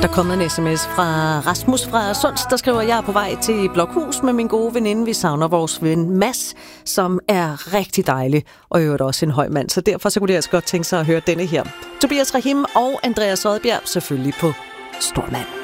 Der kommer en sms fra Rasmus fra Sunds, der skriver, jeg er på vej til Blokhus med min gode veninde. Vi savner vores ven Mads, som er rigtig dejlig, og i øvrigt også en høj mand. Så derfor så kunne det altså godt tænke sig at høre denne her. Tobias Rahim og Andreas Odbjerg selvfølgelig på Stormand.